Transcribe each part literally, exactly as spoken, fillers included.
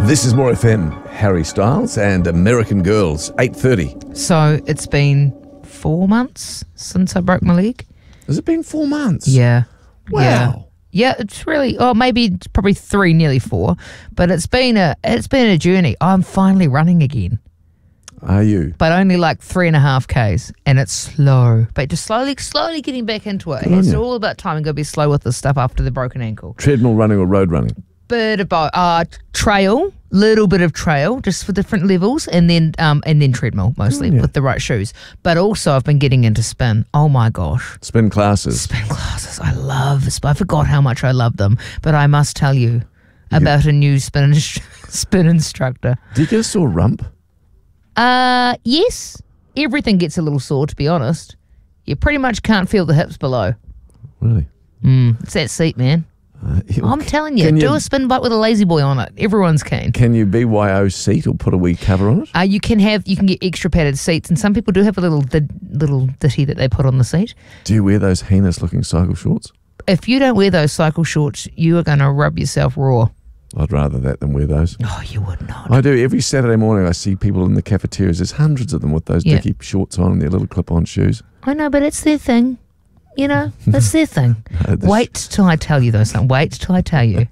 This is More F M, Harry Styles and American Girls, eight thirty. So it's been four months since I broke my leg. Has it been four months? Yeah. Wow. Yeah. Yeah, it's really, oh, maybe it's probably three, nearly four, but it's been a it's been a journey. I'm finally running again, Are you? but only like three and a half Ks, and it's slow, but just slowly, slowly getting back into it. Good on It's you. all about time. I'm going to be slow with this stuff after the broken ankle. Treadmill running or road running? Bit about uh, trail, little bit of trail, just for different levels, and then um, and then treadmill mostly yeah. with the right shoes. But also, I've been getting into spin. Oh my gosh. Spin classes. Spin classes. I love spin. I forgot how much I love them, but I must tell you about a new spin instru- spin instructor. Do you get a sore rump? Uh, yes. Everything gets a little sore, to be honest. You pretty much can't feel the hips below. Really? Mm, it's that seat, man. Uh, I'm telling you, can do you- a spin bike with a lazy boy on it. Everyone's keen. Can you B Y O seat or put a wee cover on it? Uh, you can have you can get extra padded seats, and some people do have a little did, little ditty that they put on the seat. Do you wear those heinous looking cycle shorts? If you don't wear those cycle shorts, you are going to rub yourself raw. I'd rather that than wear those. Oh, you would not. I do. Every Saturday morning I see people in the cafeterias. There's hundreds of them with those Yeah. dicky shorts on and their little clip-on shoes. I know, but it's their thing. You know, that's their thing. No, the Wait till I tell you though, son. Wait till I tell you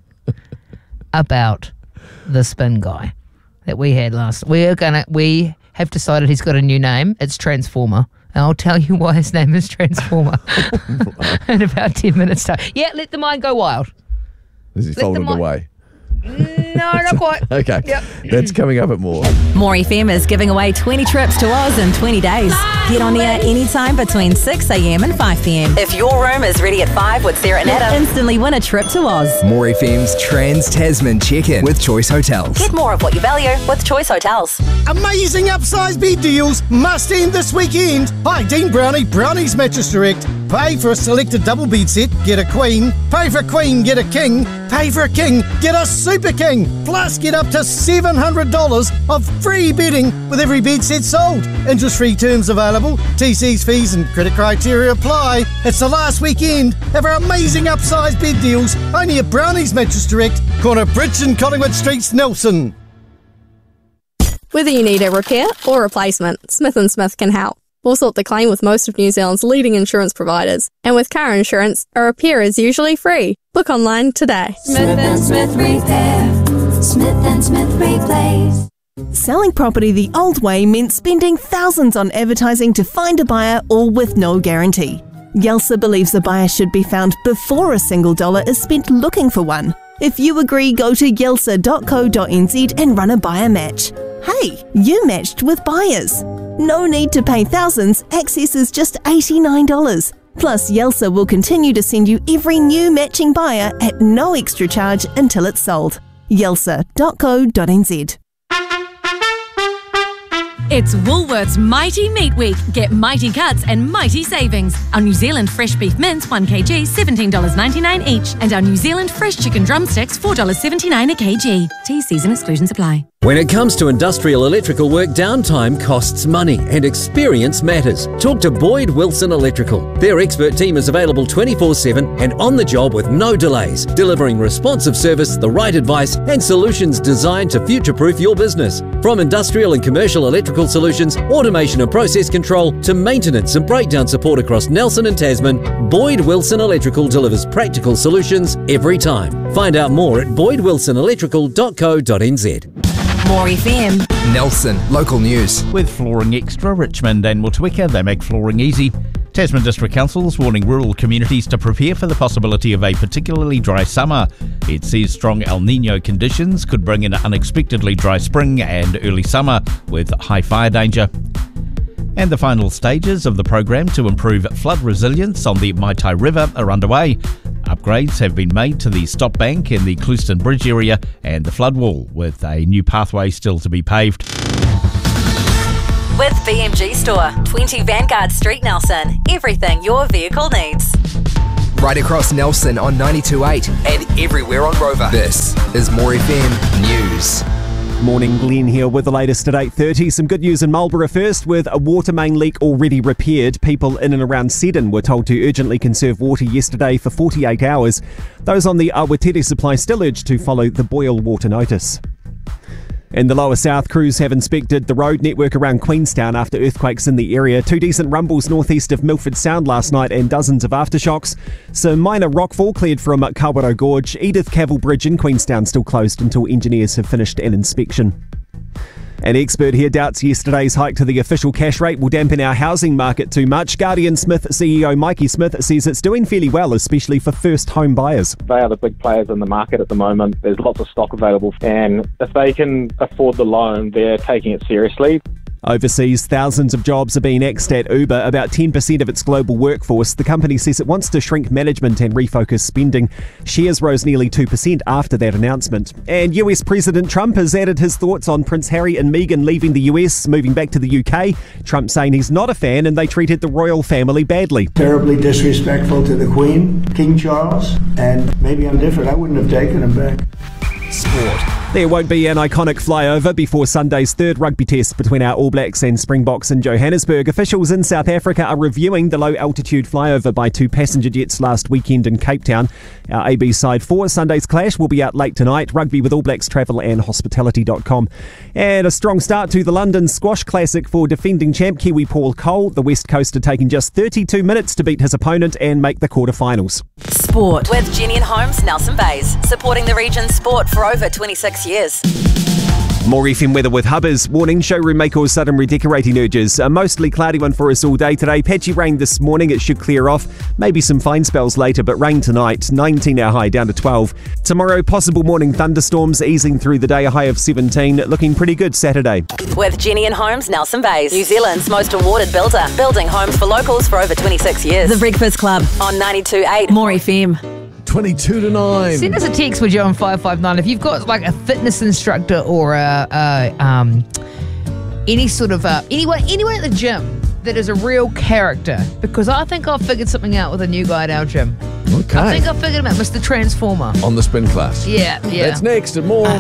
about the spin guy that we had last. We're gonna. We have decided he's got a new name. It's Transformer. And I'll tell you why his name is Transformer in about ten minutes' time. Yeah, let the mind go wild. Is he Let folded them on- away? No, not quite. Okay. Yep. That's coming up at more. More F M is giving away twenty trips to Oz in twenty days. Get on air anytime between six a.m. and five p.m. If your room is ready at five with Sarah and Adam, instantly win a trip to Oz. More F M's Trans Tasman check-in with Choice Hotels. Get more of what you value with Choice Hotels. Amazing upsize bed deals must end this weekend. Hi, Dean Brownie, Brownie's Mattress Direct. Pay for a selected double bed set, get a queen. Pay for a queen, get a king. Pay for a king, get a super king. Plus, get up to seven hundred dollars of free bedding with every bed set sold. Interest-free terms available. T Cs, fees and credit criteria apply. It's the last weekend of our amazing upsize bed deals. Only at Brownie's Mattress Direct, corner Bridge and Collingwood Streets, Nelson. Whether you need a repair or replacement, Smith and Smith can help. We'll sort the claim with most of New Zealand's leading insurance providers. And with car insurance, a repair is usually free. Book online today. Smith and Smith Repair. Smith and Smith Replace. Selling property the old way meant spending thousands on advertising to find a buyer, all with no guarantee. Yelsa believes a buyer should be found before a single dollar is spent looking for one. If you agree, go to yelsa dot co dot n z and run a buyer match. Hey, you matched with buyers. No need to pay thousands, access is just eighty-nine dollars. Plus, Yelsa will continue to send you every new matching buyer at no extra charge until it's sold. yelsa dot co dot n z. It's Woolworths Mighty Meat Week. Get mighty cuts and mighty savings. Our New Zealand fresh beef mince, one kilogram, seventeen dollars ninety-nine each. And our New Zealand fresh chicken drumsticks, four dollars seventy-nine a kg. T Cs and exclusions apply. When it comes to industrial electrical work, downtime costs money and experience matters. Talk to Boyd Wilson Electrical. Their expert team is available twenty-four seven and on the job with no delays, delivering responsive service, the right advice and solutions designed to future-proof your business. From industrial and commercial electrical solutions, automation and process control, to maintenance and breakdown support across Nelson and Tasman, Boyd Wilson Electrical delivers practical solutions every time. Find out more at boyd wilson electrical dot co dot n z. More F M. Nelson, local news. With Flooring Extra, Richmond and Motueka, they make flooring easy. Tasman District Council is warning rural communities to prepare for the possibility of a particularly dry summer. It says strong El Niño conditions could bring in an unexpectedly dry spring and early summer with high fire danger. And the final stages of the program to improve flood resilience on the Maitai River are underway. Upgrades have been made to the stop bank in the Clouston Bridge area and the flood wall, with a new pathway still to be paved. With B M G Store, twenty Vanguard Street, Nelson. Everything your vehicle needs. Right across Nelson on ninety-two point eight and everywhere on Rover. This is More F M News. Morning, Glenn here with the latest at eight thirty. Some good news in Marlborough first, with a water main leak already repaired. People in and around Seddon were told to urgently conserve water yesterday for forty-eight hours. Those on the Awatiri supply still urged to follow the boil water notice. In the lower south, crews have inspected the road network around Queenstown after earthquakes in the area. Two decent rumbles northeast of Milford Sound last night and dozens of aftershocks. Some minor rockfall cleared from Kawaro Gorge. Edith Cavell Bridge in Queenstown still closed until engineers have finished an inspection. An expert here doubts yesterday's hike to the official cash rate will dampen our housing market too much. Guardian Smith C E O Mikey Smith says it's doing fairly well, especially for first home buyers. They are the big players in the market at the moment. There's lots of stock available, and if they can afford the loan, they're taking it seriously. Overseas, thousands of jobs are being axed at Uber, about ten percent of its global workforce. The company says it wants to shrink management and refocus spending. Shares rose nearly two percent after that announcement. And U S President Trump has added his thoughts on Prince Harry and Meghan leaving the U S, moving back to the U K. Trump saying he's not a fan and they treated the royal family badly. Terribly disrespectful to the Queen, King Charles, and maybe I'm different. I wouldn't have taken him back. Sport. There won't be an iconic flyover before Sunday's third rugby test between our All Blacks and Springboks in Johannesburg. Officials in South Africa are reviewing the low-altitude flyover by two passenger jets last weekend in Cape Town. Our A B side for Sunday's clash will be out late tonight. Rugby with All Blacks Travel and Hospitality dot com. And a strong start to the London Squash Classic for defending champ Kiwi Paul Cole. The West Coaster taking just thirty-two minutes to beat his opponent and make the quarterfinals. Sport with Jenny and Holmes, Nelson Bays, supporting the region's sport for over twenty-six years. More F M weather with Hubbers. Warning, showroom may cause sudden redecorating urges. A mostly cloudy one for us all day today. Patchy rain this morning. It should clear off. Maybe some fine spells later, but rain tonight. nineteen our high, down to twelve. Tomorrow, possible morning thunderstorms easing through the day. A high of seventeen. Looking pretty good Saturday. With Jenny and Holmes, Nelson Bays, New Zealand's most awarded builder. Building homes for locals for over twenty-six years. The Breakfast Club on ninety-two point eight More F M. twenty-two to nine. Send us a text with you on five five nine if you've got like a fitness instructor or a, a um any sort of uh, anyone anyone at the gym that is a real character, because I think I've figured something out with a new guy at our gym. Okay. I think I've figured him out, Mister Transformer. On the spin class. Yeah, yeah. That's next and more.